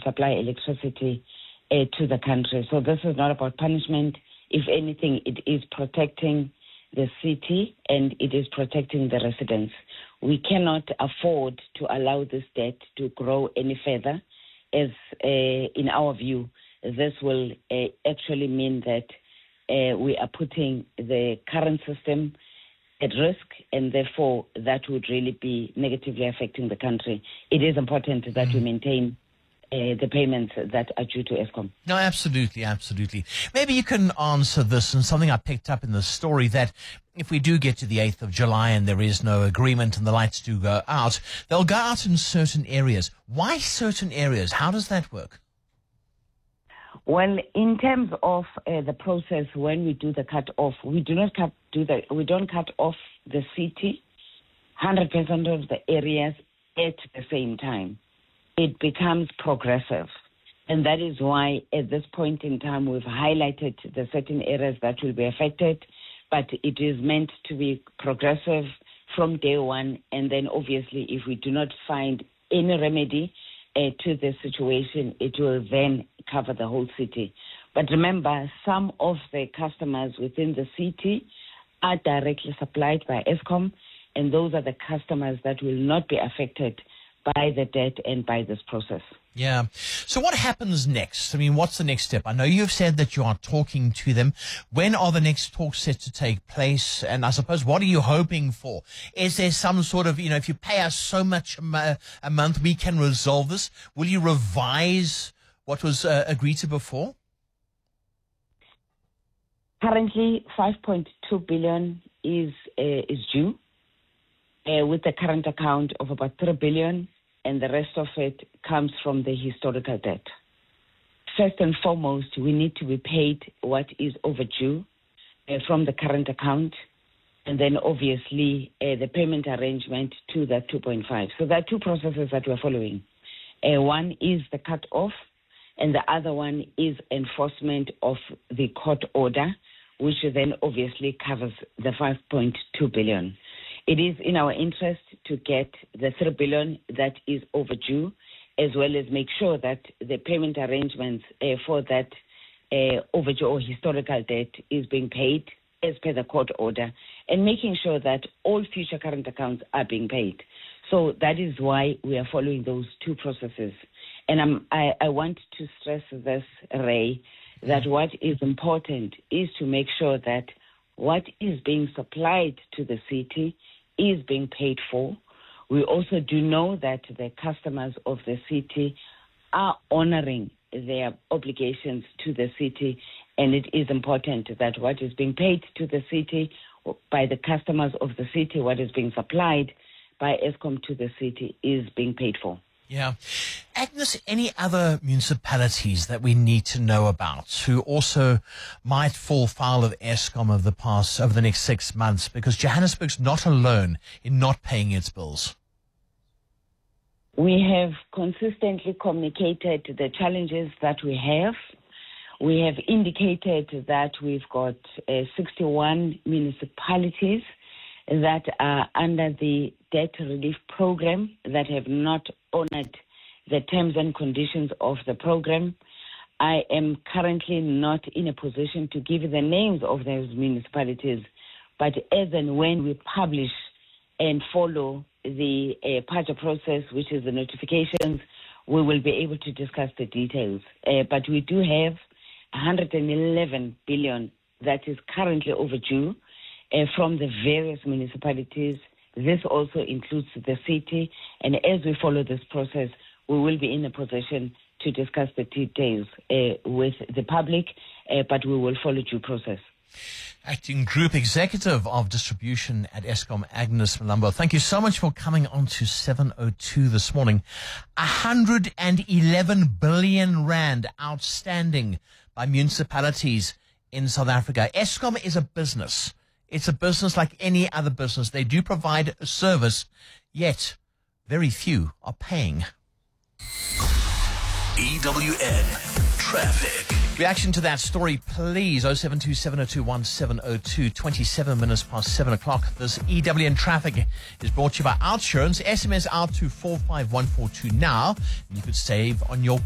supply electricity to the country. So this is not about punishment. If anything, it is protecting the city and it is protecting the residents. We cannot afford to allow this debt to grow any further, as in our view, this will actually mean that we are putting the current system at risk, and therefore that would really be negatively affecting the country. It is important that we maintain the payments that are due to Eskom. No, absolutely, absolutely. Maybe you can answer this, and something I picked up in the story, that if we do get to the 8th of July and there is no agreement and the lights do go out, they'll go out in certain areas. Why certain areas? How does that work? Well, in terms of the process, when we do the cut-off, we don't cut off the city, 100% of the areas at the same time. It becomes progressive. And that is why at this point in time we've highlighted the certain areas that will be affected, but it is meant to be progressive from day one. And then obviously if we do not find any remedy to the situation, it will then cover the whole city. But remember, some of the customers within the city are directly supplied by Eskom, and those are the customers that will not be affected by the debt and by this process. Yeah. So what happens next? I mean, what's the next step? I know you've said that you are talking to them. When are the next talks set to take place? And I suppose, what are you hoping for? Is there some sort of, if you pay us so much a month, we can resolve this? Will you revise what was agreed to before? Currently, 5.2 billion is due, with the current account of about 3 billion. And the rest of it comes from the historical debt. First and foremost, we need to be paid what is overdue from the current account, and then obviously the payment arrangement to that 2.5. So there are two processes that we're following. One is the cut-off, and the other one is enforcement of the court order, which then obviously covers the 5.2 billion. It is in our interest to get the 3 billion that is overdue, as well as make sure that the payment arrangements for that overdue or historical debt is being paid as per the court order, and making sure that all future current accounts are being paid. So that is why we are following those two processes. And I want to stress this, Ray, that what is important is to make sure that what is being supplied to the city is being paid for. We also do know that the customers of the city are honoring their obligations to the city, and it is important that what is being paid to the city by the customers of the city, what is being supplied by Eskom to the city, is being paid for. Yeah. Agnes, any other municipalities that we need to know about who also might fall foul of Eskom over the next 6 months? Because Johannesburg's not alone in not paying its bills. We have consistently communicated the challenges that we have. We have indicated that we've got 61 municipalities that are under the debt relief program that have not honored the terms and conditions of the program. I am currently not in a position to give you the names of those municipalities, but as and when we publish and follow the PAJA process, which is the notifications, we will be able to discuss the details. But we do have 111 billion that is currently overdue from the various municipalities. This also includes the city, and as we follow this process, we will be in a position to discuss the details with the public, but we will follow due process. Acting Group Executive of Distribution at Eskom, Agnes Malambo, thank you so much for coming on to 702 this morning. 111 billion rand outstanding by municipalities in South Africa. Eskom is a business. It's a business like any other business. They do provide a service, yet very few are paying. EWN Traffic. Reaction to that story, please. 0727021702, 27 minutes past 7 o'clock. This EWN Traffic is brought to you by Outsurance. SMS out to 45142 now. You could save on your